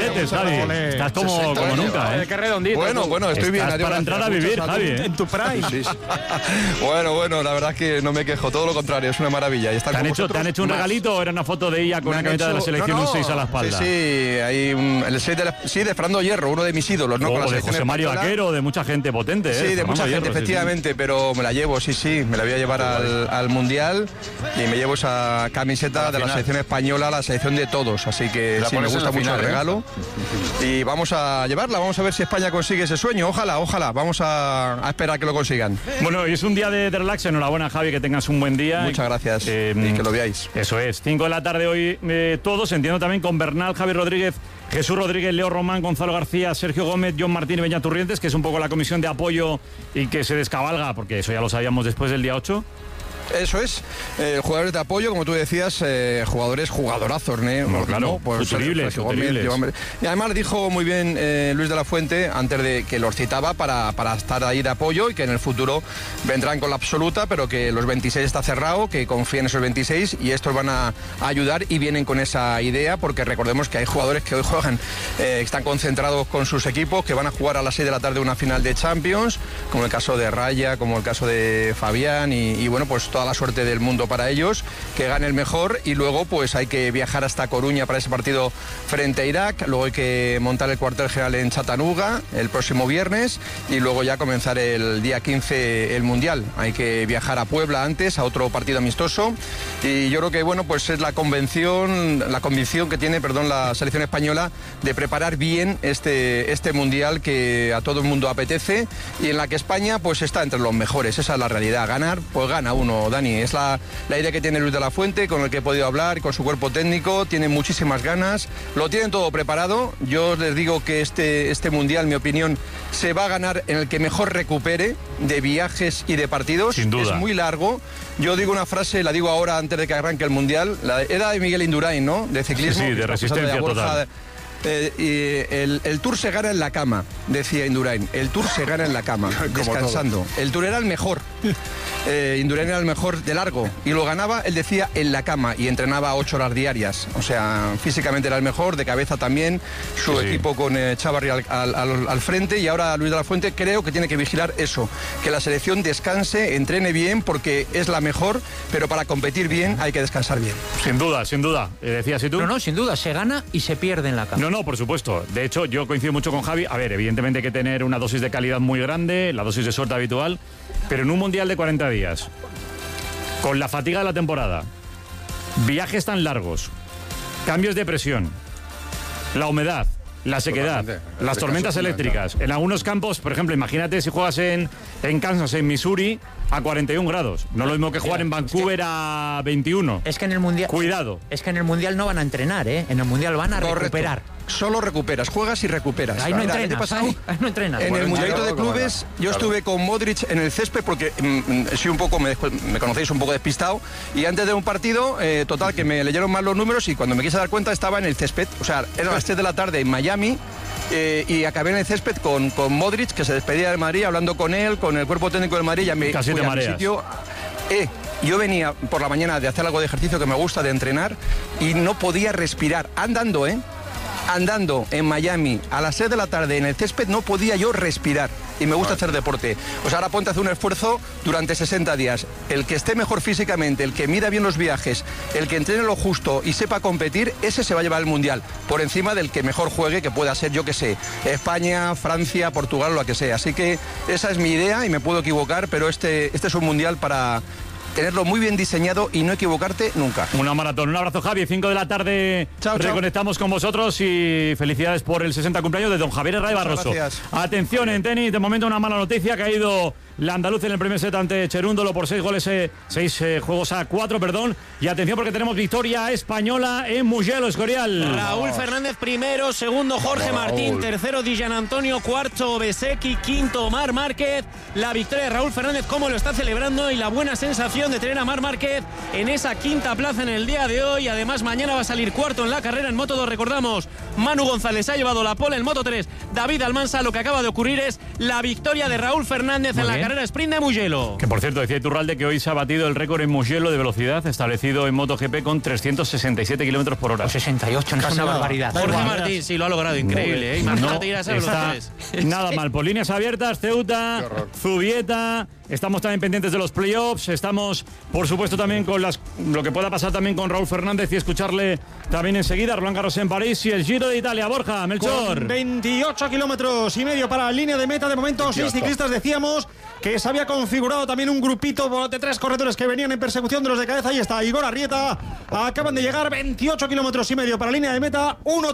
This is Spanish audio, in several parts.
billetes, Javi. Estás como nunca, ¿eh? Qué redondito. Bueno, estoy bien. Para entrar a vivir, Javi. En tu prime. Sí. Bueno, la verdad es que no me quejo, todo lo contrario, es una maravilla. ¿Te han hecho un regalito o era una foto de ella con una camiseta de la selección un 6 a la espalda? Sí, hay el 6 de Fernando Hierro, uno de mis ídolos, ¿no? O con la de selección José Mario española. Vaquero, de mucha gente potente, Sí, de mucha gente, Hierro, efectivamente, pero me la llevo, sí, me la voy a llevar al Mundial y me llevo esa camiseta de la selección española, la selección de todos, así que sí, me gusta mucho el regalo y vamos a llevarla, vamos a ver si España consigue ese sueño, ojalá, vamos a esperar que lo consigan. Bueno, y es un día de relax, enhorabuena, Javi, que tengas un buen día. Muchas gracias, y que lo veáis. Eso es, 5 de la tarde hoy todos, entiendo también con Bernal, Javi Rodríguez, Jesús Rodríguez, Leo Román, Gonzalo García, Sergio Gómez, John Martín y Beñat Turrientes, que es un poco la comisión de apoyo y que se descabalga, porque eso ya lo sabíamos después del día 8. Eso es, jugadores de apoyo, como tú decías, jugadorazos, ¿no? Claro, futuribles. Y además dijo muy bien Luis de la Fuente, antes de que los citaba, para estar ahí de apoyo y que en el futuro vendrán con la absoluta, pero que los 26 está cerrado, que confíen en esos 26 y estos van a ayudar y vienen con esa idea, porque recordemos que hay jugadores que hoy juegan, están concentrados con sus equipos, que van a jugar a las 6 de la tarde una final de Champions, como el caso de Raya, como el caso de Fabián y bueno, pues toda la suerte del mundo para ellos, que gane el mejor y luego pues hay que viajar hasta Coruña para ese partido frente a Irak, luego hay que montar el cuartel general en Chattanooga el próximo viernes y luego ya comenzar el día 15 el Mundial, hay que viajar a Puebla antes a otro partido amistoso y yo creo que bueno, pues es la convicción que tiene, la selección española de preparar bien este Mundial que a todo el mundo apetece y en la que España pues está entre los mejores, esa es la realidad, ganar, pues gana uno, Dani, es la idea que tiene Luis de la Fuente, con el que he podido hablar, con su cuerpo técnico, tiene muchísimas ganas, lo tienen todo preparado, yo les digo que este Mundial, mi opinión, se va a ganar en el que mejor recupere de viajes y de partidos, sin duda. Es muy largo, yo digo una frase, la digo ahora antes de que arranque el Mundial, era de Miguel Indurain, ¿no?, de ciclismo. Sí, de resistencia total. El Tour se gana en la cama, decía Indurain. El Tour se gana en la cama, descansando. El Tour era el mejor. Indurain era el mejor de largo y lo ganaba, él decía, en la cama y entrenaba 8 horas diarias. O sea, físicamente era el mejor, de cabeza también. Su equipo con Chavarri al frente y ahora Luis de la Fuente creo que tiene que vigilar eso, que la selección descanse, entrene bien porque es la mejor, pero para competir bien hay que descansar bien. Sin duda. ¿Decías y tú? No, sin duda, se gana y se pierde en la cama. No, por supuesto. De hecho, yo coincido mucho con Javi. A ver, evidentemente hay que tener una dosis de calidad muy grande, la dosis de suerte habitual, pero en un Mundial de 40 días, con la fatiga de la temporada, viajes tan largos, cambios de presión, la humedad, la sequedad, las tormentas eléctricas, en algunos campos, por ejemplo, imagínate si juegas en Kansas, en Missouri, a 41 grados. No lo mismo que jugar en Vancouver a 21. Es que en el Mundial... Cuidado. Es que en el Mundial no van a entrenar, ¿eh? En el Mundial van a recuperar. Solo recuperas, jueas y recuperas. Ahí no entrenas, ahí no entrenas. En el Mundialito de Clubes yo estuve con Modric en el césped porque soy un poco, me conocéis, un poco despistado y antes de un partido, total, que me leyeron mal los números y cuando me quise dar cuenta estaba en el césped, o sea, eran las 3 de la tarde en Miami y acabé en el césped con Modric, que se despedía del Madrid, hablando con él, con el cuerpo técnico del Madrid, ya me casi fui a mi sitio. Yo venía por la mañana de hacer algo de ejercicio que me gusta, de entrenar, y no podía respirar, andando en Miami a las 6 de la tarde en el césped no podía yo respirar y me gusta hacer deporte. Pues ahora ponte a hacer un esfuerzo durante 60 días. El que esté mejor físicamente, el que mida bien los viajes, el que entrene lo justo y sepa competir, ese se va a llevar el Mundial, por encima del que mejor juegue, que pueda ser, yo que sé, España, Francia, Portugal, lo que sea. Así que esa es mi idea y me puedo equivocar, pero este es un Mundial para tenerlo muy bien diseñado y no equivocarte nunca. Una maratón. Un abrazo, Javi. 5 de la tarde reconectamos con vosotros y felicidades por el 60 cumpleaños de don Javier Herrera Barroso. Atención en tenis, de momento una mala noticia, ha caído la andaluz en el primer set ante Cherúndolo por 6 juegos a 4, y atención porque tenemos victoria española en Mugello, Escorial. Raúl Fernández primero, segundo Jorge Martín, tercero Di Gianantonio, cuarto Bezzecchi, quinto Marc Márquez. La victoria de Raúl Fernández, cómo lo está celebrando, y la buena sensación de tener a Marc Márquez en esa quinta plaza en el día de hoy. Además mañana va a salir cuarto en la carrera en Moto2, recordamos, Manu González ha llevado la pole en Moto 3. David Almansa, lo que acaba de ocurrir es la victoria de Raúl Fernández en la carrera sprint de Mugello. Que por cierto, decía Iturralde que hoy se ha batido el récord en Mugello de velocidad establecido en MotoGP con 367 kilómetros por hora. 68, no es una barbaridad. Jorge Martín, sí, lo ha logrado, increíble. Imagínate ir a esa velocidad. Nada mal, por líneas abiertas, Ceuta, Zubieta. Estamos también pendientes de los playoffs. Estamos, por supuesto, también con lo que pueda pasar también con Raúl Fernández y escucharle también enseguida. Roland Garros en París y el Giro de Italia. Borja, Melchor. Con 28 kilómetros y medio para la línea de meta. De momento, 6 ciclistas. Decíamos que se había configurado también un grupito de 3 corredores que venían en persecución de los de cabeza. Ahí está Igor Arrieta. Acaban de llegar 28 kilómetros y medio para la línea de meta.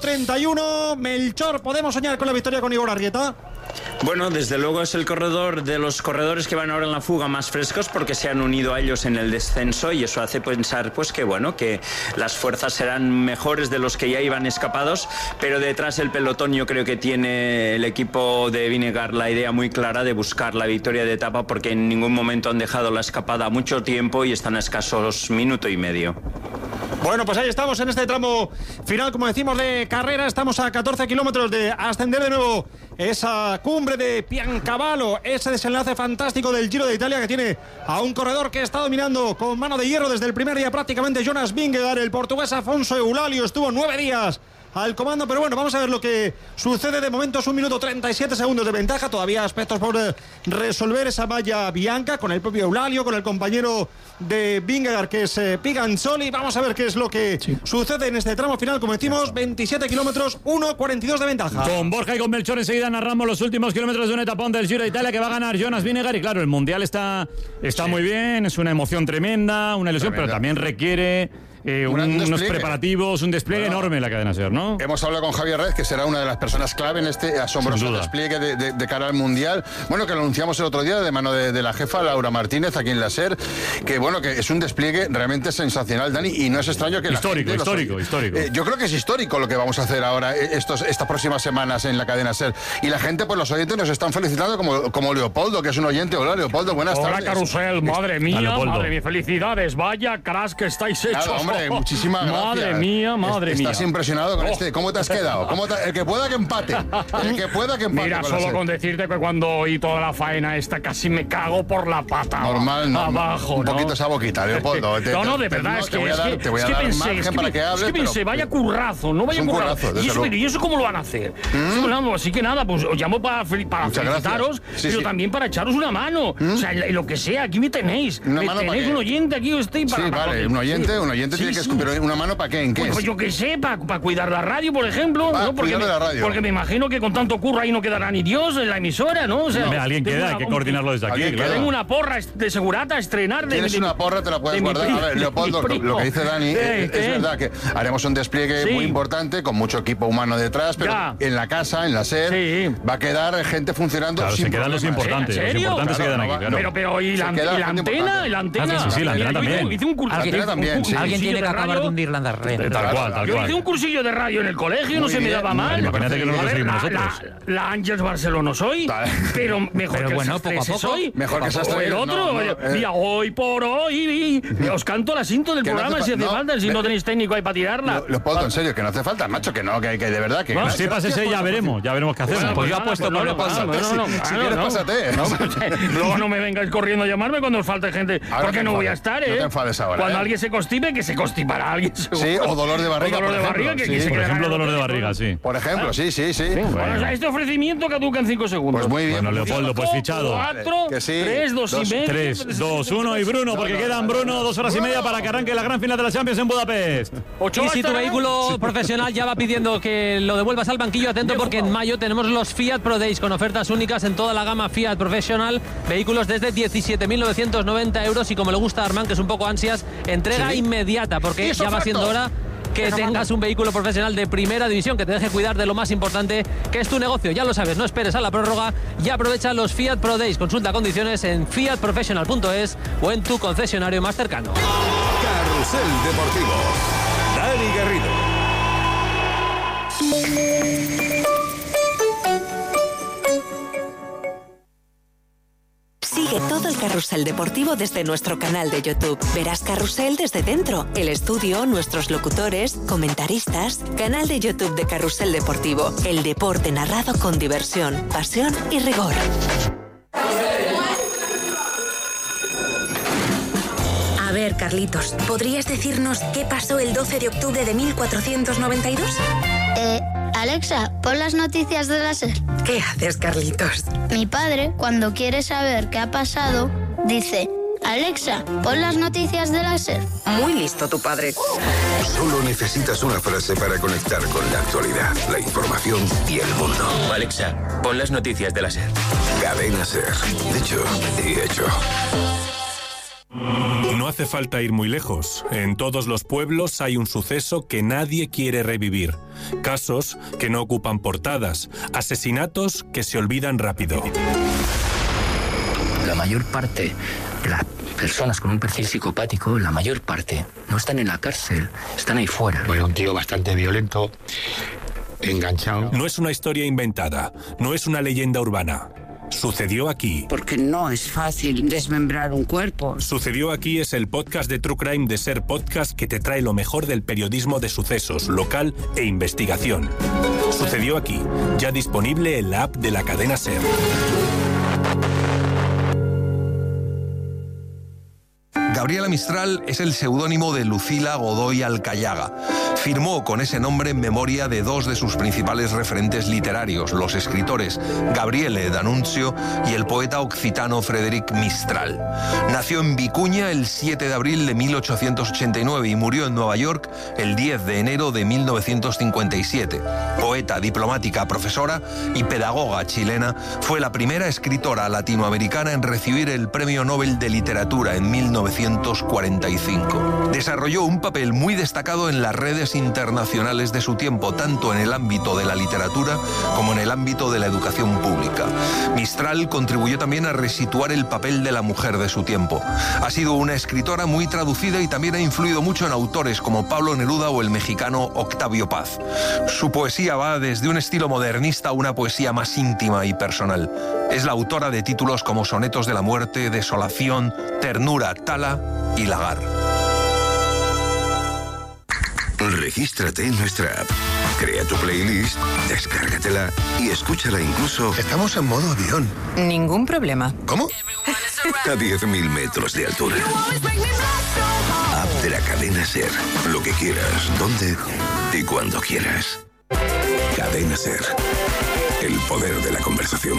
1:31. Melchor, ¿podemos soñar con la victoria con Igor Arrieta? Bueno, desde luego es el corredor de los corredores que van ahora en la fuga más frescos porque se han unido a ellos en el descenso y eso hace pensar pues que bueno, que las fuerzas serán mejores de los que ya iban escapados, pero detrás el pelotón yo creo que tiene el equipo de Vinegar la idea muy clara de buscar la victoria de etapa porque en ningún momento han dejado la escapada mucho tiempo y están a escasos minuto y medio. Bueno, pues ahí estamos en este tramo final, como decimos, de carrera. Estamos a 14 kilómetros de ascender de nuevo esa cumbre de Piancavallo, ese desenlace fantástico del Giro de Italia que tiene a un corredor que está dominando con mano de hierro desde el primer día prácticamente, Jonas Vingegaard. El portugués Afonso Eulalio estuvo 9 días al comando, pero bueno, vamos a ver lo que sucede. De momento es 1 minuto 37 segundos de ventaja, todavía aspectos por resolver esa valla bianca con el propio Eulalio, con el compañero de Vingegaard que es Piganzoli. Vamos a ver qué es lo que sucede en este tramo final, como decimos, 27 kilómetros, 1:42 de ventaja. Con Borja y con Melchor enseguida narramos los últimos kilómetros de un etapón del Giro de Italia que va a ganar Jonas Vingegaard. Y claro, el Mundial está muy bien, es una emoción tremenda, una ilusión, pero también requiere unos preparativos, un despliegue enorme en la cadena SER, ¿no? Hemos hablado con Javier Rez, que será una de las personas clave en este asombroso despliegue de cara al Mundial. Bueno, que lo anunciamos el otro día de mano de la jefa Laura Martínez aquí en la SER, que bueno, que es un despliegue realmente sensacional, Dani, y no es extraño que histórico. Yo creo que es histórico lo que vamos a hacer ahora estas próximas semanas en la cadena SER. Y la gente, pues los oyentes nos están felicitando como Leopoldo, que es un oyente. Hola, Leopoldo, buenas tardes. Hola, Carrusel, madre mía, felicidades, vaya cracks que estáis hechos. Claro, hombre, muchísimas gracias. Madre mía. Estás impresionado con este. ¿Cómo te has quedado? El que pueda que empate. Mira, solo con decirte que cuando oí toda la faena esta casi me cago por la pata. Normal, no. Abajo, un poquito esa boquita, Leopoldo. No, de verdad, es que te voy a dar margen para que hables. Es que pensé, vaya currazo, no vaya currazo. ¿Y eso cómo lo van a hacer? Así que nada, pues os llamo para felicitaros, pero también para echaros una mano. O sea, lo que sea, aquí me tenéis. Un oyente aquí, estoy para... Sí, vale, un oyente tiene que... Pero ¿una mano para qué? ¿En qué? Pues yo qué sé, para cuidar la radio, por ejemplo. ¿no? Porque me imagino que con tanto curro ahí no quedará ni Dios en la emisora, ¿no? O sea, alguien queda, hay que coordinarlo desde aquí. Claro. Tengo una porra de segurata a estrenar. Tienes una porra, te la puedes guardar. A ver, Leopoldo, lo que dice Dani es verdad que haremos un despliegue muy importante con mucho equipo humano detrás, pero en la casa, en la SER, va a quedar gente funcionando. Claro, se quedan los importantes. Los importantes se quedan aquí, claro. Pero ¿y la antena? ¿La antena? Sí, la antena también. Hice un curso. Alguien tiene que acabar de hundir la red. Tal cual. Yo hice un cursillo de radio en el colegio, no se me daba mal. Imagínate que no lo seguimos nosotros. La Ángels Barcelona soy, pero mejor que bueno, poco a poco. Soy. Mejor que o el otro. Mira, hoy por hoy. Os canto el asinto del programa si hace falta, si no tenéis técnico ahí para tirarla. Leopoldo, en serio, que no hace falta, macho, que no, que de verdad. Que si pases ya veremos qué hacemos. Pues yo apuesto por Leopoldo. Si quieres, pásate. Luego no me vengáis corriendo a llamarme cuando os falte gente, porque no voy a estar, ¿eh? No te enfades ahora. Cuando alguien se constipe, que se constipará alguien. Sí, o dolor de barriga. Dolor de barriga, por ejemplo, dolor de barriga, sí. Por ejemplo, sí. Bueno, este ofrecimiento caduca en 5 segundos. Pues muy bien. Bueno, Leopoldo, pues fichado. 4, 3, 2 y medio. 3, 2, 1 y Bruno, porque quedan, Bruno, 2 horas y media para que arranque la gran final de la Champions en Budapest. Y si tu vehículo profesional ya va pidiendo que lo devuelvas al banquillo, atento porque en mayo tenemos los Fiat Pro Days con ofertas únicas en toda la gama Fiat Professional. Vehículos desde 17.990 euros y como le gusta a Armand, que es un poco ansias, entrega inmediata porque ya va siendo hora que tengas un vehículo profesional de primera división que te deje cuidar de lo más importante que es tu negocio. Ya lo sabes, no esperes a la prórroga y aprovecha los Fiat Pro Days. Consulta condiciones en fiatprofessional.es o en tu concesionario más cercano. Carrusel Deportivo. Dani Garrido. Sigue todos el Carrusel Deportivo desde nuestro canal de YouTube. Verás Carrusel desde dentro, el estudio, nuestros locutores, comentaristas. Canal de YouTube de Carrusel Deportivo. El deporte narrado con diversión, pasión y rigor. A ver, Carlitos, ¿podrías decirnos qué pasó el 12 de octubre de 1492? Alexa, pon las noticias de la SER. ¿Qué haces, Carlitos? Mi padre, cuando quiere saber qué ha pasado, dice: Alexa, pon las noticias de la SER. Muy listo tu padre. Solo necesitas una frase para conectar con la actualidad, la información y el mundo. Alexa, pon las noticias de la SER. Cadena SER. Dicho y hecho. No hace falta ir muy lejos. En todos los pueblos hay un suceso que nadie quiere revivir. Casos que no ocupan portadas. Asesinatos que se olvidan rápido. La mayor parte de las personas con un perfil psicopático, la mayor parte, no están en la cárcel, están ahí fuera. Bueno, un tío bastante violento, enganchado. No es una historia inventada, no es una leyenda urbana. Sucedió aquí. Porque no es fácil desmembrar un cuerpo. Sucedió aquí es el podcast de True Crime de SER Podcast que te trae lo mejor del periodismo de sucesos, local e investigación. Sucedió aquí, ya disponible en la app de la cadena SER. Gabriela Mistral es el seudónimo de Lucila Godoy Alcayaga. Firmó con ese nombre en memoria de dos de sus principales referentes literarios, los escritores Gabriele D'Annunzio y el poeta occitano Frederic Mistral. Nació en Vicuña el 7 de abril de 1889 y murió en Nueva York el 10 de enero de 1957. Poeta, diplomática, profesora y pedagoga chilena, fue la primera escritora latinoamericana en recibir el Premio Nobel de Literatura en 1945. Desarrolló un papel muy destacado en las redes internacionales de su tiempo, tanto en el ámbito de la literatura como en el ámbito de la educación pública. Mistral contribuyó también a resituar el papel de la mujer de su tiempo. Ha sido una escritora muy traducida y también ha influido mucho en autores como Pablo Neruda o el mexicano Octavio Paz. Su poesía va desde un estilo modernista a una poesía más íntima y personal. Es la autora de títulos como Sonetos de la Muerte, Desolación, Ternura, Tala y Lagar. Regístrate en nuestra app, crea tu playlist, descárgatela y escúchala incluso... Estamos en modo avión. Ningún problema. ¿Cómo? A 10.000 metros de altura. App de la cadena SER. Lo que quieras, donde y cuando quieras. Cadena SER. El poder de la conversación.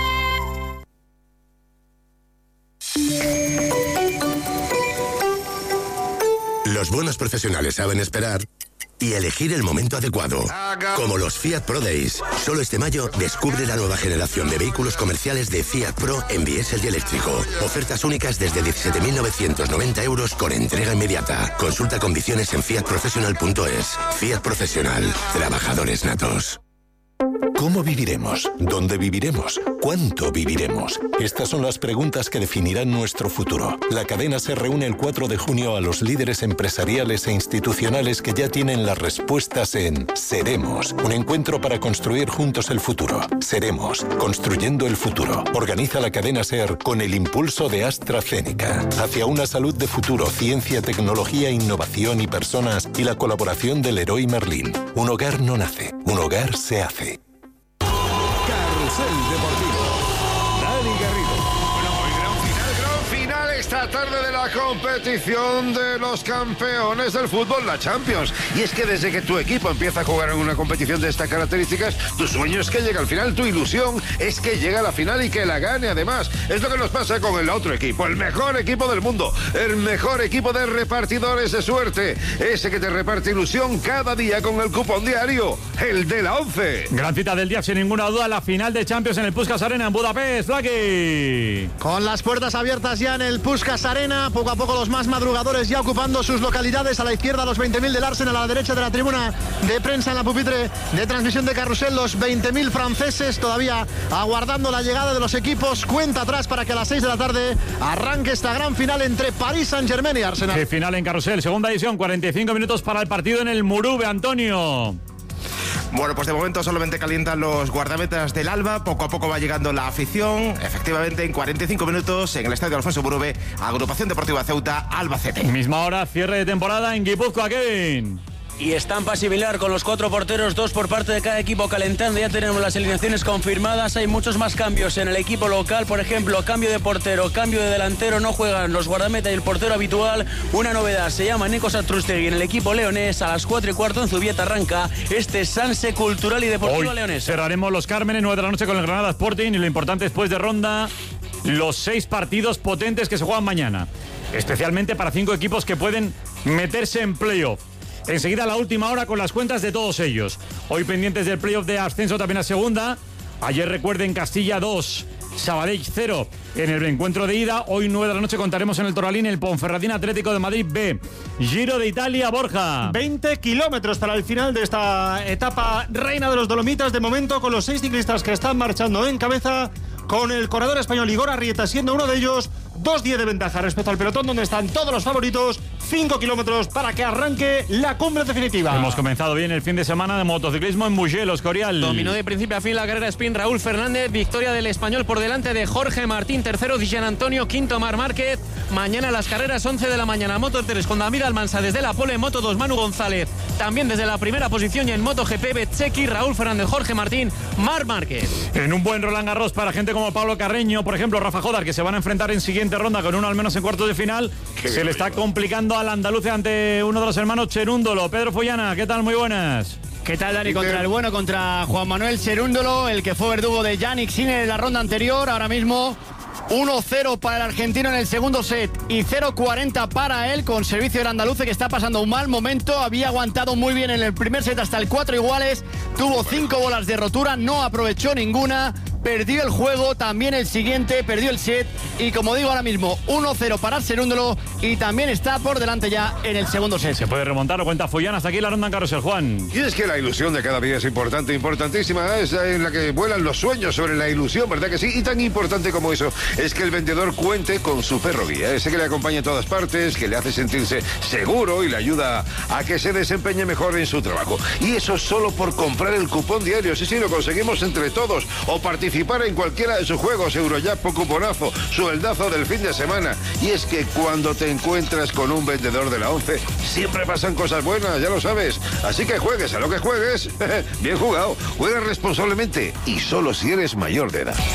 Los buenos profesionales saben esperar y elegir el momento adecuado. Como los Fiat Pro Days. Solo este mayo descubre la nueva generación de vehículos comerciales de Fiat Pro en diésel y eléctrico. Ofertas únicas desde 17.990 euros con entrega inmediata. Consulta condiciones en fiatprofessional.es. Fiat Profesional. Trabajadores natos. ¿Cómo viviremos? ¿Dónde viviremos? ¿Cuánto viviremos? Estas son las preguntas que definirán nuestro futuro. La cadena SER reúne el 4 de junio a los líderes empresariales e institucionales que ya tienen las respuestas en Seremos, un encuentro para construir juntos el futuro. Seremos, construyendo el futuro. Organiza la cadena SER con el impulso de AstraZeneca. Hacia una salud de futuro, ciencia, tecnología, innovación y personas y la colaboración del Leroy Merlin. Un hogar no nace, un hogar se hace. Carrusel Deportivo. Dani Garrido. Gran final esta tarde de la competición de los campeones del fútbol, la Champions. Y es que desde que tu equipo empieza a jugar en una competición de estas características, tu sueño es que llegue al final, tu ilusión es que llegue a la final y que la gane. Además, es lo que nos pasa con el otro equipo, el mejor equipo del mundo, el mejor equipo de repartidores de suerte, ese que te reparte ilusión cada día con el cupón diario, el de la 11. Gran cita del día, sin ninguna duda, la final de Champions en el Puskás Arena en Budapest. Flaki. Con las puertas abiertas ya en el Puskás Arena, poco a poco los más madrugadores ya ocupando sus localidades. A la izquierda los 20.000 del Arsenal, a la derecha de la tribuna de prensa en la pupitre de transmisión de Carrusel, los 20.000 franceses todavía aguardando la llegada de los equipos. Cuenta atrás para que a las 6 de la tarde arranque esta gran final entre Paris Saint-Germain y Arsenal. Qué final en Carrusel, segunda edición, 45 minutos para el partido en el Murube, Antonio. Bueno, pues de momento solamente calientan los guardametas del Alba, poco a poco va llegando la afición. Efectivamente, en 45 minutos en el estadio Alfonso Burube, Agrupación Deportiva Ceuta, Albacete. Misma hora, cierre de temporada en Guipúzcoa, Kevin. Y estampa similar con los 4 porteros, 2 por parte de cada equipo calentando. Ya tenemos las alineaciones confirmadas. Hay muchos más cambios en el equipo local. Por ejemplo, cambio de portero, cambio de delantero. No juegan los guardameta y el portero habitual. Una novedad, se llama Nico Satrústegui en el equipo leonés. A las 4:15 en Zubieta arranca este Sanse Cultural y Deportivo Leonés. Cerraremos los Cármenes, 9 de la noche con el Granada Sporting. Y lo importante después de ronda, los 6 partidos potentes que se juegan mañana. Especialmente para 5 equipos que pueden meterse en playoff. Enseguida la última hora con las cuentas de todos ellos. Hoy pendientes del playoff de ascenso también a segunda. Ayer recuerden Castilla 2, Sabadell 0 en el encuentro de ida. Hoy 9 de la noche contaremos en el Toralín el Ponferradina Atlético de Madrid B. Giro de Italia, Borja. 20 kilómetros para el final de esta etapa reina de los Dolomitas. De momento con los 6 ciclistas que están marchando en cabeza, con el corredor español Igor Arrieta siendo uno de ellos. 2:10 de ventaja respecto al pelotón donde están todos los favoritos. 5 kilómetros para que arranque la cumbre definitiva. Hemos comenzado bien el fin de semana de motociclismo en Mugello, Escorial. Dominó de principio a fin la carrera sprint Raúl Fernández. Victoria del español por delante de Jorge Martín. Tercero Dijan Antonio. Quinto Marc Márquez. Mañana las carreras 11 de la mañana. Moto 3 con David Almansa desde la pole. Moto 2 Manu González. También desde la primera posición. Y en Moto GP Bezzecchi, Raúl Fernández, Jorge Martín, Marc Márquez. En un buen Roland Garros para gente como Pablo Carreño, por ejemplo Rafa Jodar, que se van a enfrentar en siguiente ronda con uno al menos en cuartos de final. Se le está complicando al andaluz ante uno de los hermanos Cherúndolo. Pedro Follana, ¿qué tal? Muy buenas. ¿Qué tal, Dani? Contra el bueno, contra Juan Manuel Cherúndolo, el que fue verdugo de Yannick Sinner en la ronda anterior. Ahora mismo 1-0 para el argentino en el segundo set y 0-40 para él, con servicio del andaluz que está pasando un mal momento. Había aguantado muy bien en el primer set hasta el 4 iguales. Tuvo 5 bolas de rotura, no aprovechó ninguna. Perdió el juego, también el siguiente, perdió el set y como digo ahora mismo 1-0 para Cherúndolo y también está por delante ya en el segundo set. Se puede remontar, lo cuenta Follana, hasta aquí la ronda en carrusel, Juan. Y es que la ilusión de cada día es importante, importantísima, es en la que vuelan los sueños sobre la ilusión, ¿verdad que sí? Y tan importante como eso es que el vendedor cuente con su perro guía, ese que le acompaña en todas partes, que le hace sentirse seguro y le ayuda a que se desempeñe mejor en su trabajo. Y eso solo por comprar el cupón diario, sí, lo conseguimos entre todos, o participar en cualquiera de sus juegos, Eurojackpot, cuponazo, sueldazo del fin de semana. Y es que cuando te encuentras con un vendedor de la 11, siempre pasan cosas buenas, ya lo sabes. Así que juegues a lo que juegues, bien jugado, juega responsablemente y solo si eres mayor de edad.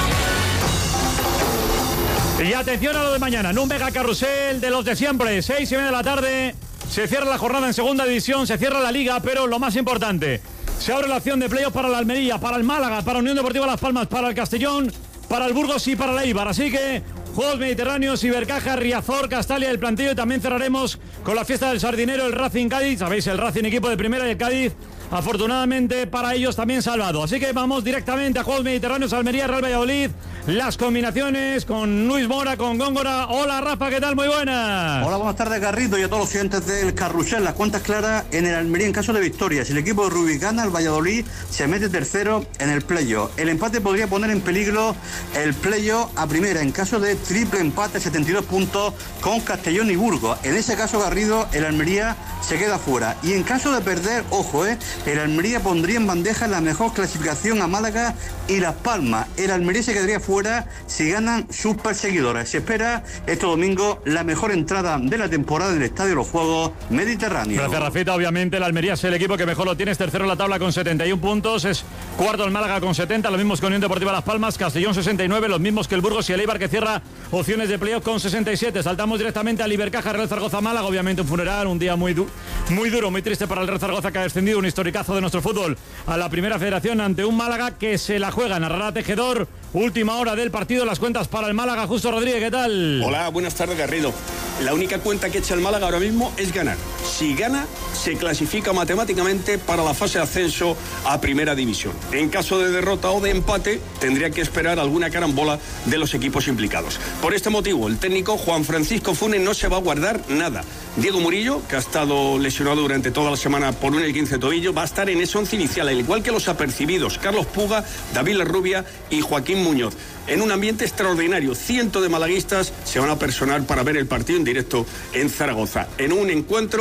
Y atención a lo de mañana, en un mega carrusel de los de siempre, 6:30 de la tarde, se cierra la jornada en segunda división, se cierra la liga, pero lo más importante, se abre la opción de playoff para la Almería, para el Málaga, para Unión Deportiva Las Palmas, para el Castellón, para el Burgos y para la Eibar. Así que Juegos Mediterráneos, Ibercaja, Riazor, Castalia, el plantillo. Y también cerraremos con la fiesta del Sardinero, el Racing Cádiz. Sabéis, el Racing equipo de primera y el Cádiz, afortunadamente para ellos, también salvado. Así que vamos directamente a Juegos Mediterráneos, Almería, Real Valladolid. Las combinaciones con Luis Mora, con Góngora. Hola Rafa, ¿qué tal? Muy buenas. Hola, buenas tardes Garrido y a todos los clientes del carrusel. Las cuentas claras en el Almería en caso de victoria. Si el equipo de Rubí gana, el Valladolid se mete tercero en el playoff. El empate podría poner en peligro el playoff a primera en caso de triple empate, 72 puntos con Castellón y Burgos. En ese caso, Garrido, el Almería se queda fuera. Y en caso de perder, ojo, el Almería pondría en bandeja la mejor clasificación a Málaga y Las Palmas. El Almería se quedaría fuera si ganan sus perseguidores. Se espera este domingo la mejor entrada de la temporada en el Estadio de los Juegos Mediterráneos. Gracias, Rafita. Obviamente el Almería es el equipo que mejor lo tiene, es tercero en la tabla con 71 puntos, es cuarto el Málaga con 70, los mismos que Unión Deportiva Las Palmas, Castellón 69, los mismos que el Burgos y el Eibar, que cierra opciones de playoff con 67. Saltamos directamente al Ibercaja, Real Zaragoza, Málaga. Obviamente un funeral, un día muy duro, muy triste para el Real Zaragoza, que ha descendido, un historicazo de nuestro fútbol a la Primera Federación ante un Málaga que se la juega. Narrará Tejedor, última hora del partido, las cuentas para el Málaga. Justo Rodríguez, ¿qué tal? Hola, buenas tardes, Garrido. La única cuenta que echa el Málaga ahora mismo es ganar. Si gana, se clasifica matemáticamente para la fase de ascenso a Primera División. En caso de derrota o de empate, tendría que esperar alguna carambola de los equipos implicados. Por este motivo, el técnico Juan Francisco Funes no se va a guardar nada. Diego Murillo, que ha estado lesionado durante toda la semana por un esguince de tobillo, va a estar en ese once inicial, al igual que los apercibidos Carlos Puga, David Larrubia y Joaquín Muñoz. En un ambiente extraordinario, cientos de malaguistas se van a personar para ver el partido en directo en Zaragoza. En un encuentro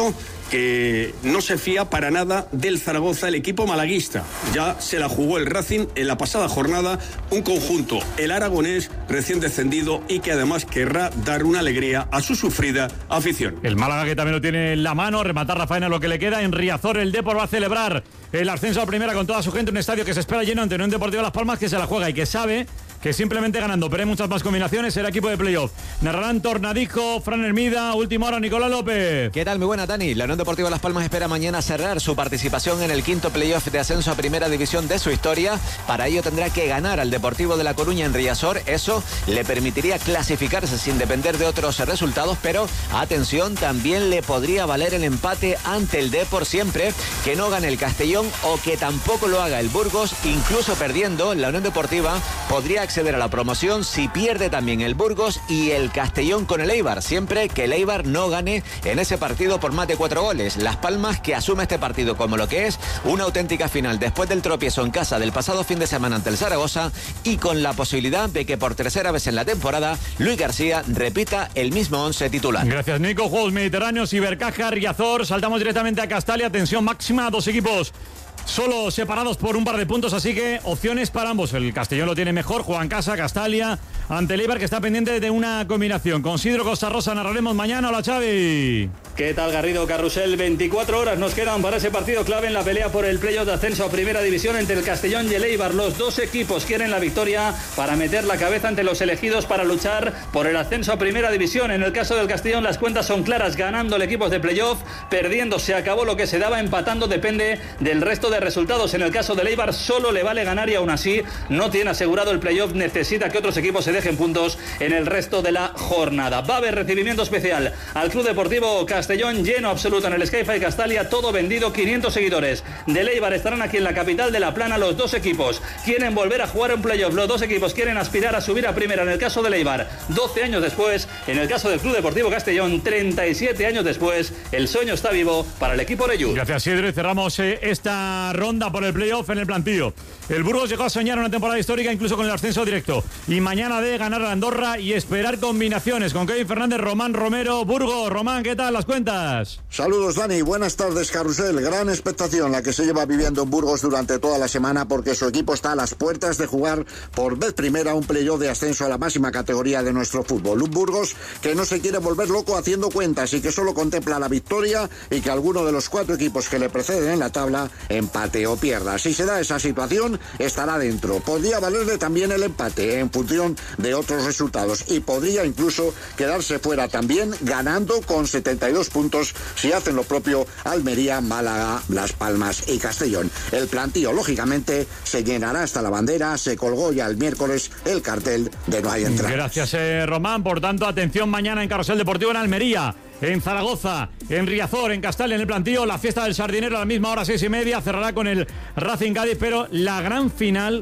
que no se fía para nada del Zaragoza, el equipo malaguista. Ya se la jugó el Racing en la pasada jornada, un conjunto, el aragonés, recién descendido y que además querrá dar una alegría a su sufrida afición. El Málaga, que también lo tiene en la mano, rematar la faena lo que le queda. En Riazor el Depor va a celebrar el ascenso a primera con toda su gente, un estadio que se espera lleno ante Unión Deportiva Las Palmas, que se la juega y que sabe que simplemente ganando, pero hay muchas más combinaciones, será equipo de playoff. Narrarán Tornadijo, Fran Hermida, última hora Nicolás López. ¿Qué tal? Muy buena, Dani. La Unión Deportiva Las Palmas espera mañana cerrar su participación en el quinto playoff de ascenso a primera división de su historia. Para ello tendrá que ganar al Deportivo de La Coruña en Riazor. Eso le permitiría clasificarse sin depender de otros resultados, pero atención, también le podría valer el empate ante el Depor siempre que no gane el Castellón o que tampoco lo haga el Burgos. Incluso perdiendo, la Unión Deportiva podría acceder a la promoción si pierde también el Burgos y el Castellón con el Eibar, siempre que el Eibar no gane en ese partido por más de 4 goles. Las Palmas, que asume este partido como lo que es, una auténtica final después del tropiezo en casa del pasado fin de semana ante el Zaragoza y con la posibilidad de que por tercera vez en la temporada Luis García repita el mismo 11 titular. Gracias, Nico. Juegos Mediterráneos, Ibercaja, Riazor. Saltamos directamente a Castalia. Tensión máxima, 2 equipos solo separados por un par de puntos, así que opciones para ambos. El Castellón lo tiene mejor, juega en casa, Castalia, ante el Eibar, que está pendiente de una combinación. Con Sidro Costa Rosa narraremos mañana. Hola, Xavi. ¿Qué tal, Garrido? Carrusel, 24 horas nos quedan para ese partido clave en la pelea por el playoff de ascenso a primera división entre el Castellón y el Eibar. Los dos equipos quieren la victoria para meter la cabeza ante los elegidos para luchar por el ascenso a primera división. En el caso del Castellón las cuentas son claras, ganando el equipo de playoff, perdiendo se acabó lo que se daba, empatando depende del resto de resultados. En el caso del Eibar solo le vale ganar y aún así no tiene asegurado el playoff, necesita que otros equipos se dejen puntos en el resto de la jornada. Va a haber recibimiento especial al Club Deportivo Castellón, lleno absoluto en el Sky-Fi Castalia, todo vendido, 500 seguidores del Eibar estarán aquí en la capital de La Plana. Los dos equipos quieren volver a jugar un playoff, los dos equipos quieren aspirar a subir a primera. En el caso del Eibar, 12 años después; en el caso del Club Deportivo Castellón, 37 años después. El sueño está vivo para el equipo Oreyud. Gracias, Sidro, y cerramos esta ronda por el playoff en el plantillo. El Burgos llegó a soñar una temporada histórica incluso con el ascenso directo, y mañana de ganar a Andorra y esperar combinaciones con Kevin Fernández, Román Romero. Burgos, Román, ¿qué tal las cuentas? Saludos, Dani, buenas tardes, Carrusel. Gran expectación la que se lleva viviendo en Burgos durante toda la semana, porque su equipo está a las puertas de jugar por vez primera un playoff de ascenso a la máxima categoría de nuestro fútbol. Un Burgos que no se quiere volver loco haciendo cuentas y que solo contempla la victoria y que alguno de los 4 equipos que le preceden en la tabla empate o pierda. Si se da esa situación, estará dentro. Podría valerle también el empate en función de otros resultados y podría incluso quedarse fuera también ganando con 72 puntos si hacen lo propio Almería, Málaga, Las Palmas y Castellón. El plantío, lógicamente, se llenará hasta la bandera. Se colgó ya el miércoles el cartel de no hay entradas. Gracias, Román. Por tanto, atención mañana en Carrusel Deportivo en Almería, en Zaragoza, en Riazor, en Castalia, en el plantío. La fiesta del Sardinero a la misma hora, 6:30. Cerrará con el Racing Cádiz, pero la gran final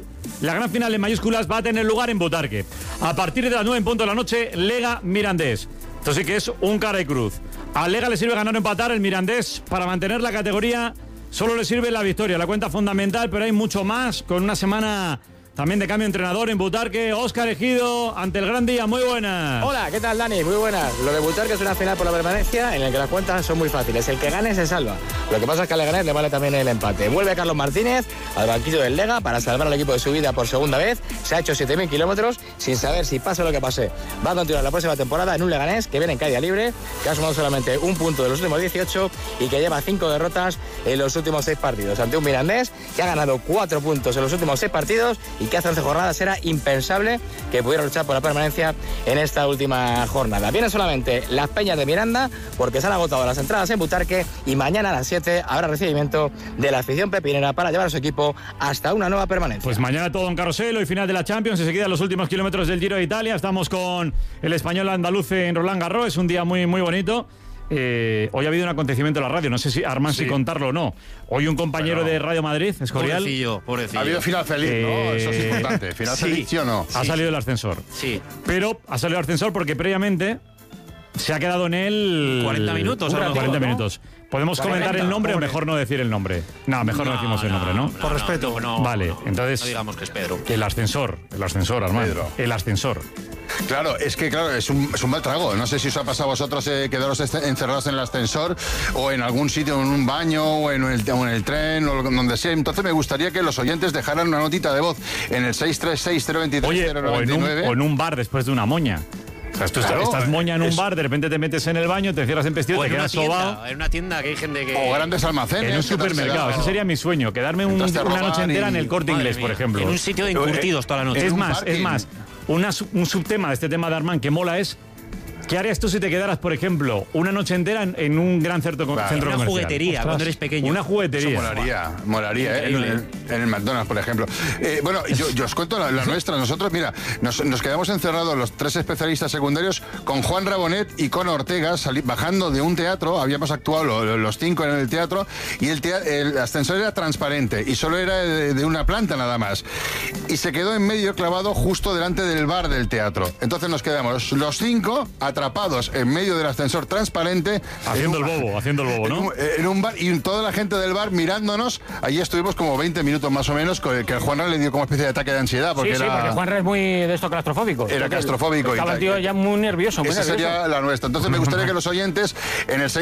en mayúsculas va a tener lugar en Butarque. A partir de las 9 en punto de la noche, Lega Mirandés. Esto sí que es un cara y cruz. A Lega le sirve ganar o empatar. El Mirandés, para mantener la categoría, solo le sirve la victoria, la cuenta fundamental, pero hay mucho más, con una semana también de cambio de entrenador en Butarque. Óscar Ejido, ante el Gran Día, muy buenas. Hola, ¿qué tal, Dani? Muy buenas. Lo de Butarque es una final por la permanencia en la que las cuentas son muy fáciles. El que gane se salva. Lo que pasa es que al Leganés le vale también el empate. Vuelve Carlos Martínez al banquillo del Lega para salvar al equipo de su vida por segunda vez. Se ha hecho 7.000 kilómetros sin saber si pasa lo que pase. Va a continuar la próxima temporada en un Leganés que viene en caída libre, que ha sumado solamente un punto de los últimos 18 y que lleva 5 derrotas en los últimos 6 partidos. Ante un Mirandés que ha ganado 4 puntos en los últimos 6 partidos y que hace 11 jornadas era impensable que pudiera luchar por la permanencia en esta última jornada. Vienen solamente las Peñas de Miranda porque se han agotado las entradas en Butarque y mañana a las 7 habrá recibimiento de la afición pepinera para llevar a su equipo hasta una nueva permanencia. Pues mañana todo en Carrusel, hoy final de la Champions, enseguida los últimos kilómetros del Giro de Italia. Estamos con el español andaluz en Roland Garros, es un día muy, muy bonito. Hoy ha habido un acontecimiento en la radio, no sé si Armán si contarlo o no. Hoy un compañero de Radio Madrid, Escorial, pobrecillo. Ha habido final feliz, ¿no? Eso es importante. ¿Final feliz, sí o no? Ha salido el ascensor. Sí. Pero ha salido el ascensor porque previamente se ha quedado en él 40 minutos. 40 minutos. ¿Podemos 40, comentar el nombre o mejor no decir el nombre? No, mejor no decimos el nombre, ¿no? Por respeto. Vale, entonces... No digamos que es Pedro. El ascensor, Armando. El ascensor. Claro, es un mal trago. No sé si os ha pasado a vosotros quedaros encerrados en el ascensor o en algún sitio, en un baño o en el tren o donde sea. Entonces me gustaría que los oyentes dejaran una notita de voz en el 636-023-099. O en un bar después de una moña. O sea, tú estás moña en un bar, de repente te metes en el baño, te cierras en vestido, te quedas sobao. En una tienda que hay gente que... O grandes almacenes. En un supermercado, ese sería mi sueño, quedarme una noche entera en el Corte Inglés, por ejemplo. En un sitio de encurtidos toda la noche. Es más, un subtema de este tema de Armand que mola es: ¿qué harías tú si te quedaras, por ejemplo, una noche entera en un gran centro comercial? Una juguetería, cuando eres pequeño. Una juguetería. Eso molaría, en el McDonald's, por ejemplo. Bueno, yo os cuento la nuestra. Nosotros, mira, nos quedamos encerrados los 3 especialistas secundarios con Juan Rabonet y con Ortega, bajando de un teatro. Habíamos actuado los 5 en el teatro y el ascensor era transparente y solo era de una planta nada más. Y se quedó en medio clavado justo delante del bar del teatro. Entonces nos quedamos los 5 atrapados en medio del ascensor transparente. Haciendo el bobo, ¿no? En un bar, y toda la gente del bar mirándonos. Allí estuvimos como 20 minutos más o menos, que el Juanra le dio como especie de ataque de ansiedad. Porque porque Juanra es muy de esto claustrofóbico. Era claustrofóbico. Estaba el tío ya muy nervioso. Esa sería la nuestra. Entonces me gustaría que los oyentes en el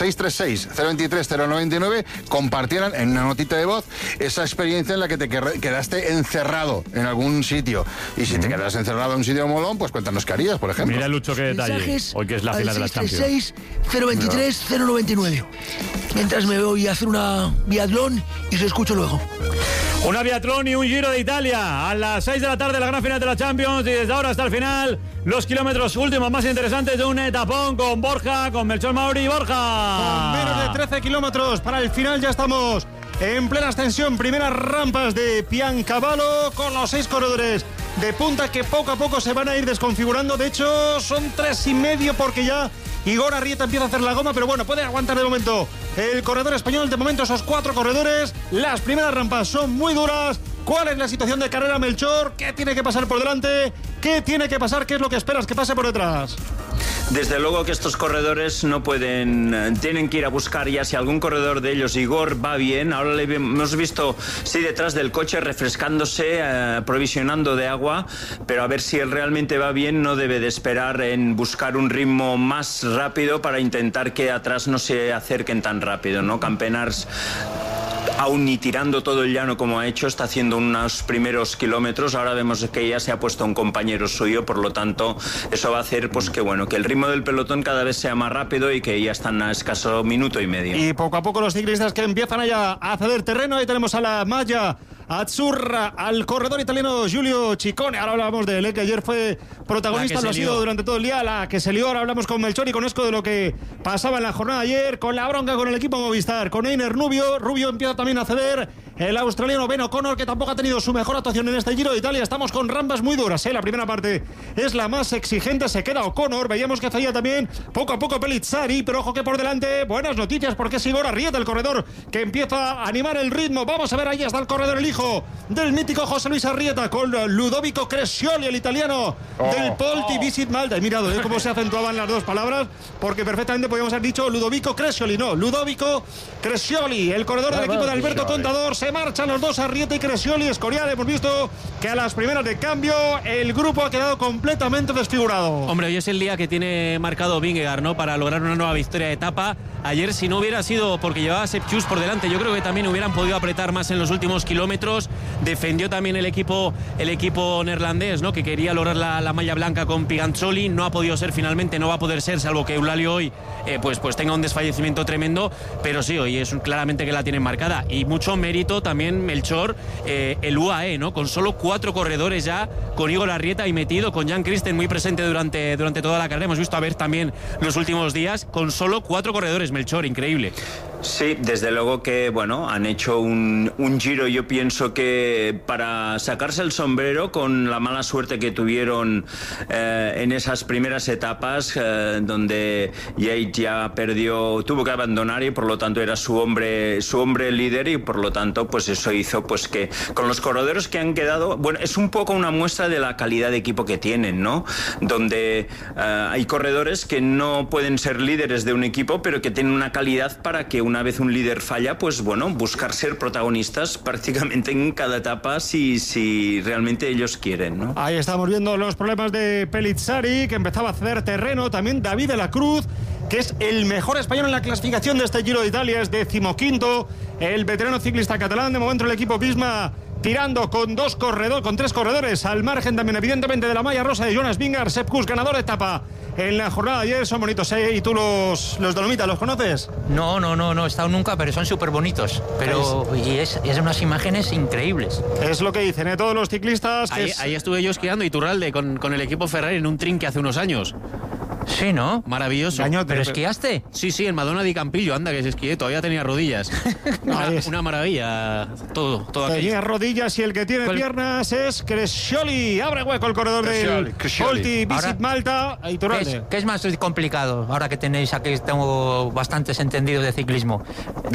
636-023-099 compartieran en una notita de voz esa experiencia en la que te quedaste encerrado en algún sitio. Y si te quedas encerrado en un sitio molón, pues cuéntanos qué harías, por ejemplo. Mira, Lucho, qué detalle. Hoy que es la final de las Champions. 636-023-099. Mientras me voy a hacer una biatlón y os escucho luego. Una biatlón y un Giro de Italia a las 6 de la tarde, la gran final de la Champions, y desde ahora hasta el final los kilómetros últimos más interesantes de un etapón con Borja, con Melchor Mauri. Borja, con menos de 13 kilómetros para el final ya estamos en plena ascensión, primeras rampas de Piancavallo con los 6 corredores de punta que poco a poco se van a ir desconfigurando. De hecho son 3,5 porque ya Igor Arrieta empieza a hacer la goma, pero bueno, puede aguantar de momento el corredor español. De momento esos 4 corredores. Las primeras rampas son muy duras. ¿Cuál es la situación de carrera, Melchor? ¿Qué tiene que pasar por delante? ¿Qué tiene que pasar? ¿Qué es lo que esperas que pase por detrás? Desde luego que estos corredores no pueden, tienen que ir a buscar ya si algún corredor de ellos, Igor, va bien. Ahora le hemos visto, sí, detrás del coche refrescándose, provisionando de agua, pero a ver si él realmente va bien. No debe de esperar en buscar un ritmo más rápido para intentar que atrás no se acerquen tan rápido, ¿no? Campenars, aún ni tirando todo el llano como ha hecho, está haciendo unos primeros kilómetros. Ahora vemos que ya se ha puesto un compañero suyo, por lo tanto eso va a hacer pues que bueno, que el ritmo del pelotón cada vez sea más rápido y que ya están a escaso minuto y medio. Y poco a poco los ciclistas que empiezan allá a ceder terreno. Ahí tenemos a la malla Azzurra, al corredor italiano Giulio Ciccone. Ahora hablamos de él, que ayer fue protagonista, lo ha sido durante todo el día, la que se lió. Ahora hablamos con Melchor y con Esco de lo que pasaba en la jornada ayer, con la bronca con el equipo Movistar, con Einer Rubio empieza también a ceder, el australiano Ben O'Connor, que tampoco ha tenido su mejor actuación en este Giro de Italia. Estamos con rampas muy duras, la primera parte es la más exigente, se queda O'Connor. Veíamos que hacía también poco a poco Pellizzari, pero ojo que por delante buenas noticias porque es Igor Arrieta, el corredor que empieza a animar el ritmo. Vamos a ver, ahí está el corredor, el hijo del mítico José Luis Arrieta, con Ludovico Crescioli, el italiano del Polti Visit Malta. He mirado cómo se acentuaban las dos palabras, porque perfectamente podíamos haber dicho Ludovico Crescioli, no, Ludovico Crescioli, el corredor del equipo de Alberto Contador. Se marchan los dos, Arrieta y Crescioli. Escorial, hemos visto que a las primeras de cambio el grupo ha quedado completamente desfigurado. Hombre, hoy es el día que tiene marcado Vingegaard, ¿no?, para lograr una nueva victoria de etapa. Ayer, si no hubiera sido porque llevaba Sepp Kuss por delante, yo creo que también hubieran podido apretar más en los últimos kilómetros. Defendió también el equipo neerlandés, ¿no?, que quería lograr la malla blanca con Piganzoli. No ha podido ser, finalmente no va a poder ser, salvo que Eulalia hoy pues tenga un desfallecimiento tremendo, pero sí, hoy es claramente que la tienen marcada. Y mucho mérito también, Melchor, el UAE, ¿no?, con solo 4 corredores ya, con Igor Arrieta ahí metido, con Jan Christen muy presente durante toda la carrera. Hemos visto a ver también los últimos días, con solo 4 corredores, Melchor, increíble. Sí, desde luego que bueno, han hecho un Giro, yo pienso que para sacarse el sombrero con la mala suerte que tuvieron en esas primeras etapas, donde Yates ya tuvo que abandonar y por lo tanto era su hombre líder, y por lo tanto pues eso hizo pues que con los corredores que han quedado, bueno, es un poco una muestra de la calidad de equipo que tienen, ¿no?, donde hay corredores que no pueden ser líderes de un equipo, pero que tienen una calidad para que una una vez un líder falla, pues bueno, buscar ser protagonistas prácticamente en cada etapa si realmente ellos quieren, ¿no? Ahí estamos viendo los problemas de Pellizzari, que empezaba a ceder terreno. También David de la Cruz, que es el mejor español en la clasificación de este Giro de Italia, es 15º. El veterano ciclista catalán, de momento el equipo Visma tirando con tres corredores al margen también evidentemente de la malla rosa de Jonas Vingegaard. Sepp Kuss, ganador de etapa en la jornada de ayer. Son bonitos, ¿eh? ¿Y tú los Dolomitas los conoces? No he estado nunca, pero son súper bonitos. Y es unas imágenes increíbles. Es lo que dicen, ¿eh? Todos los ciclistas. Ahí estuve yo esquiando Iturralde con el equipo Ferrari en un trinque hace unos años. Sí, ¿no? Maravilloso. ¿Pero esquiaste? Sí, en Madonna di Campillo, anda que se esquié, todavía tenía rodillas. una maravilla, todo tenía aquello. rodillas y el que tiene piernas es Crescioli. Abre hueco el corredor del Volti Visit Malta. ¿Qué es más complicado? Ahora que tenéis aquí, tengo bastantes entendidos de ciclismo.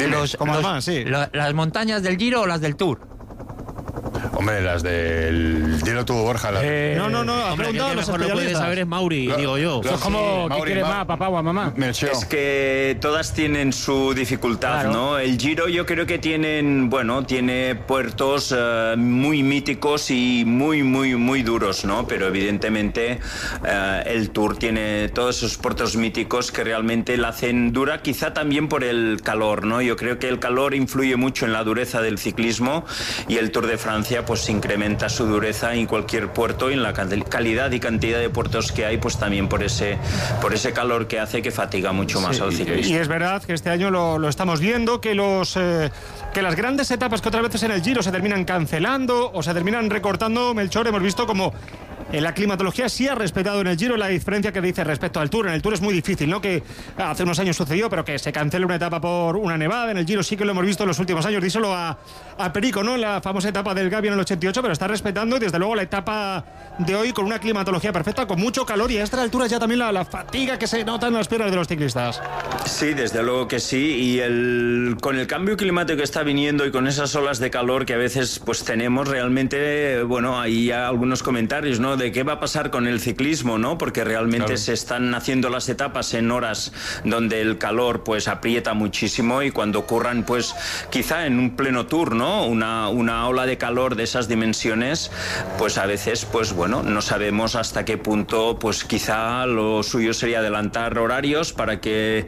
¿Las montañas del Giro o las del Tour? Hombre, las del Giro tuvo Borja. No. Hombre, el que mejor lo puede saber es Mauri, digo yo. Eso es como, ¿qué quiere más, papá o mamá? Es que todas tienen su dificultad, claro, ¿no? El Giro yo creo que tiene puertos muy míticos y muy duros, ¿no? Pero evidentemente el Tour tiene todos esos puertos míticos que realmente la hacen dura, quizá también por el calor, ¿no? Yo creo que el calor influye mucho en la dureza del ciclismo y el Tour de Francia pues incrementa su dureza en cualquier puerto y en la calidad y cantidad de puertos que hay, pues también por ese calor que hace, que fatiga mucho más al ciclista. Y es verdad que este año lo estamos viendo, que las grandes etapas que otras veces en el Giro se terminan cancelando o se terminan recortando, Melchor, hemos visto como la climatología sí ha respetado en el Giro la diferencia que dice respecto al Tour. En el Tour es muy difícil, ¿no? Que hace unos años sucedió, pero que se cancele una etapa por una nevada. En el Giro sí que lo hemos visto en los últimos años. Díselo a Perico, ¿no? En la famosa etapa del Gavi en el 88, pero está respetando, y desde luego la etapa de hoy con una climatología perfecta, con mucho calor, y a estas alturas ya también la fatiga que se nota en las piernas de los ciclistas. Sí, desde luego que sí, y con el cambio climático que está viniendo y con esas olas de calor que a veces pues tenemos, realmente, hay ya algunos comentarios, ¿no? De qué va a pasar con el ciclismo, ¿no? Porque realmente se están haciendo las etapas en horas donde el calor pues aprieta muchísimo, y cuando ocurran pues quizá en un pleno Tour, ¿no? Una ola de calor de esas dimensiones, pues a veces pues no sabemos hasta qué punto, pues quizá lo suyo sería adelantar horarios para que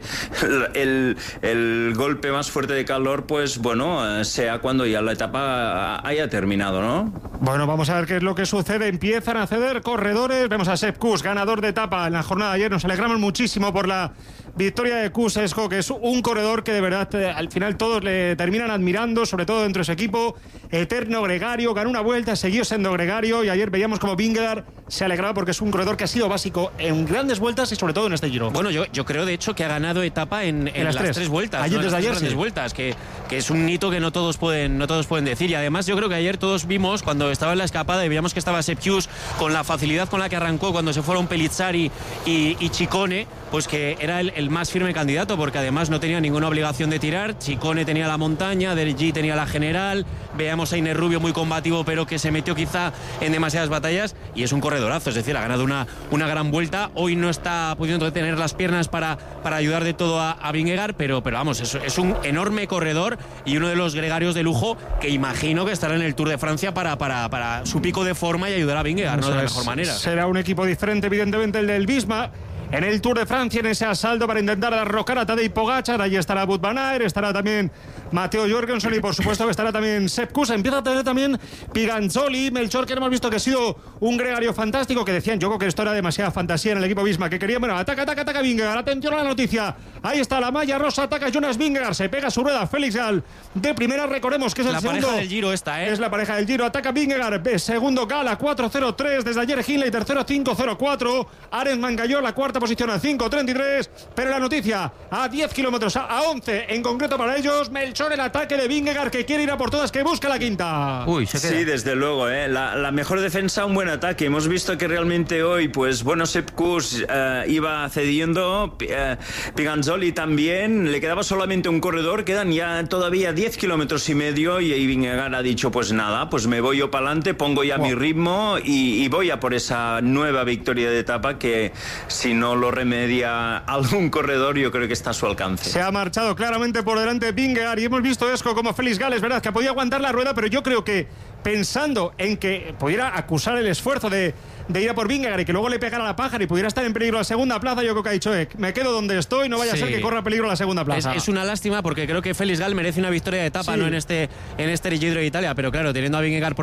el golpe más fuerte de calor pues sea cuando ya la etapa haya terminado, ¿no? Bueno, vamos a ver qué es lo que sucede. Empiezan a ceder corredores. Vemos a Sepp Kuss, ganador de etapa en la jornada de ayer. Nos alegramos muchísimo por la victoria de Kuss, que es un corredor que de verdad al final todos le terminan admirando, sobre todo dentro de su equipo. Eterno gregario, ganó una vuelta, siguió siendo gregario, y ayer veíamos como Vingegaard se alegraba porque es un corredor que ha sido básico en grandes vueltas y sobre todo en este Giro. Bueno, yo creo de hecho que ha ganado etapa en las tres vueltas. Ayer, ¿no? desde ayer, grandes vueltas, que es un hito que no todos pueden decir. Y además yo creo que ayer todos vimos, cuando estaba en la escapada y veíamos que estaba Sepp Kuss, con la facilidad con la que arrancó cuando se fueron Pellizzari y Ciccone, pues que era el más firme candidato, porque además no tenía ninguna obligación de tirar. Ciccone tenía la montaña, Del G tenía la general, veamos a Iner Rubio muy combativo, pero que se metió quizá en demasiadas batallas, y es un corredorazo, es decir, ha ganado una gran vuelta. Hoy no está pudiendo tener las piernas para ayudar de todo a Vingegaard, pero vamos, es un enorme corredor y uno de los gregarios de lujo que imagino que estará en el Tour de Francia para su pico de forma y ayudar a Vingegaard, ¿no? De la mejor manera. Será un equipo diferente, evidentemente, el del Visma en el Tour de Francia, en ese asalto para intentar derrocar a Tadej Pogačar. Allí estará Wout van Aert, estará también Matteo Jorgensen, y por supuesto que estará también Sepp Kuss. Empieza a tener también Piganzoli, Melchor, que hemos visto que ha sido un gregario fantástico, que decían, yo creo que esto era demasiada fantasía en el equipo Visma, que querían, ataca Vingegaard, atención a la noticia, ahí está la malla rosa, ataca Jonas Vingegaard, se pega su rueda Félix Gall de primera, recordemos que es el segundo. La pareja del Giro esta, Es la pareja del Giro, ataca Vingegaard, segundo Gall a 4.03, desde ayer Hindley, tercero 5.04, Arens Mangalló la cuarta posición a 5.33, pero la noticia a 10 kilómetros, a 11 en concreto para ellos, Melchor, el ataque de Vingegaard, que quiere ir a por todas, que busca la quinta. Sí, desde luego, la mejor defensa, un buen ataque. Hemos visto que realmente hoy, pues bueno, Sepp Kuss iba cediendo, Piganzoli también, le quedaba solamente un corredor, quedan ya todavía 10 kilómetros y medio y Vingegaard ha dicho, pues nada, pues me voy yo para adelante, pongo ya mi ritmo y voy a por esa nueva victoria de etapa que si no lo remedia algún corredor yo creo que está a su alcance. Se ha marchado claramente por delante Vingegaard y hemos visto Esco como Félix Gález, ¿verdad? Que podía aguantar la rueda, pero yo creo que pensando en que pudiera acusar el esfuerzo de ir a por Vingegaard y que luego le pegara la pájara y pudiera estar en peligro la segunda plaza, yo creo que ha dicho, me quedo donde estoy, no vaya a ser que corra peligro la segunda plaza. Es una lástima porque creo que Félix Gález merece una victoria de etapa, no en este Giro de Italia, pero claro, teniendo a Vingegaard